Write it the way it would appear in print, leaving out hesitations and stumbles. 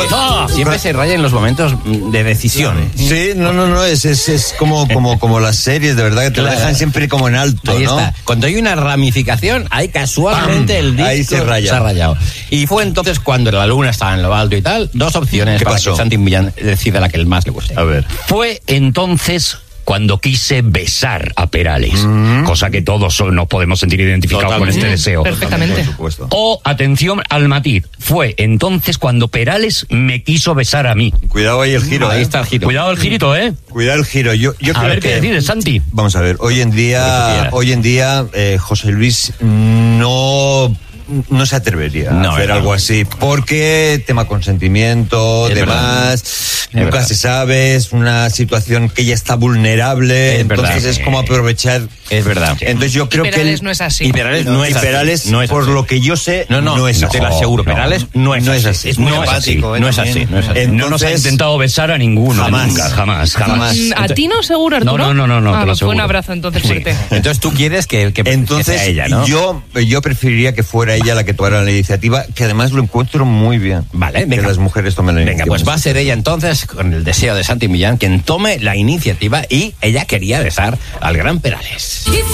Siempre se raya en los momentos de decisiones. Sí, no, es como las series, de verdad, que te lo dejan siempre como en alto, ahí ¿no? Está. Cuando hay una ramificación, ahí casualmente el disco ahí se ha rayado. Y fue entonces cuando la luna estaba en lo alto y tal, dos opciones ¿Qué para pasó? que Santi Millán decida la que el más le guste. A ver. Fue entonces cuando quise besar a Perales, cosa que todos nos podemos sentir identificados con este deseo. Perfectamente. Por supuesto. O, atención al matiz, fue entonces cuando Perales me quiso besar a mí. Cuidado ahí el giro. Ahí está el giro. Cuidado el girito, ¿eh? Cuidado el giro. Yo A creo ver que qué decides, Santi. Vamos a ver, hoy en día José Luis no se atrevería a hacer algo así, porque tema consentimiento, demás, nunca verdad. se sabe, es una situación que ya está vulnerable, Es entonces verdad. es como aprovechar. Es verdad. Entonces yo creo que Perales no es así. Y Perales no es así. Perales, No es por así. lo que yo sé, no es así. te lo aseguro, Perales no es así. Es muy no es apático, así. no es así. No es así. No nos ha Entonces, intentado besar a ninguno. Jamás. Nunca, jamás. ¿A ti no seguro, Arturo? No, te lo pues fue aseguro. un abrazo entonces fuerte. Entonces tú quieres que Entonces, sea ella, ¿no? yo preferiría que fuera ella la que tomara la iniciativa, que además lo encuentro muy bien. Vale, que venga. las mujeres tomen la Venga, iniciativa. pues va a ser ella entonces, con el deseo de Santi Millán, quien tome la iniciativa, y ella quería besar al gran Perales.